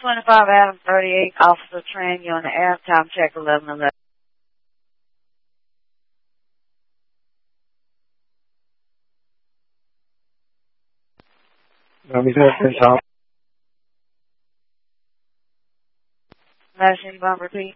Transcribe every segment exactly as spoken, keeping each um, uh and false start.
twenty-five Adam thirty-eight, Officer Tran, you're on the air. Time check eleven eleven. Let me test this out. Last name, bomb, repeat.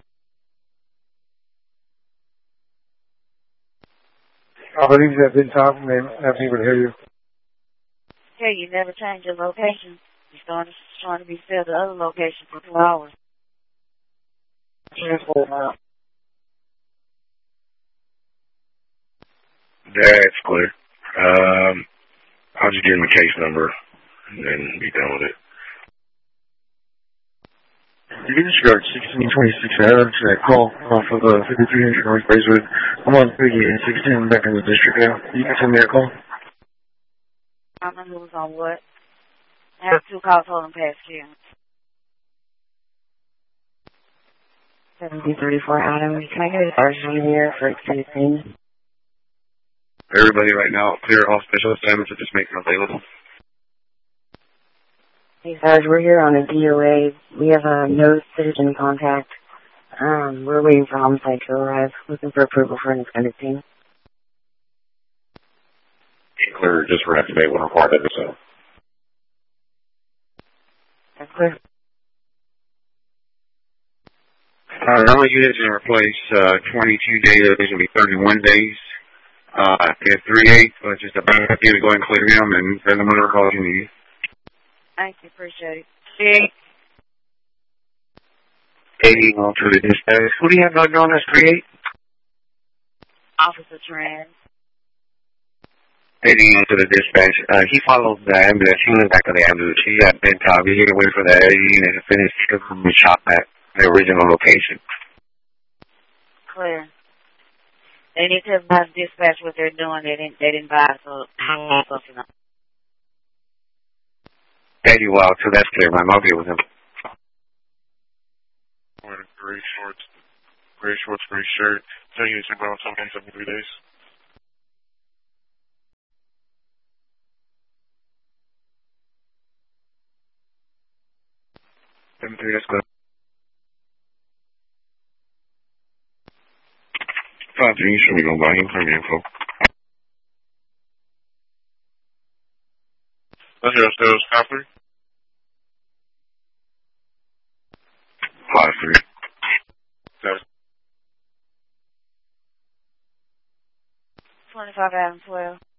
I believe that been talking, they have people to hear you. Okay, you never change your location. You're starting, trying to be still the other location for two hours. Transport now. That's clear. Um, I'll just give him the case number and then be done with it. You can disregard sixteen twenty-six Adam to that call off of uh, fifty-three hundred North Bracewood. I'm on three and sixteen back in the district now. You can send me a call. I don't know who's on what. I have two calls holding past here. seventeen thirty-four Adam, can I get a sergeant here for extended scene? Everybody right now, clear all special assignments and just make them available. Hey, Sarge, we're here on a D O A. We have a no citizen contact. Um, we're waiting for homicide to arrive, looking for approval for an extended scene. Clear, just for activate when required of so. That's clear. Uh, normal units are in place, uh, twenty-two days, there's going to be thirty-one days. Uh, if three eight, so it's just a backup unit, go ahead and clear them and send them whatever calls you need. Thank you, appreciate it. See? eighty on to the dispatch. Who do you have on as three eight? Officer Tran. eighty on to the dispatch. Uh, he followed the ambulance. He went back to the ambulance. He got bent out. He had to wait for the unit to finish from the shop at the original location. Clear. They need to advise dispatch what they're doing. They didn't, they didn't buy, so I'm not supposed to know. eighty well, so that's clear, ma'am. I'll be with him. Wearing gray shorts, gray shorts, gray shirt. Tell you to check out something in seventy-three days. seventy-three, that's good. five three, you should be going by. He'll turn the info. That's your upstairs, copy. five three. twenty-five Adam twelve.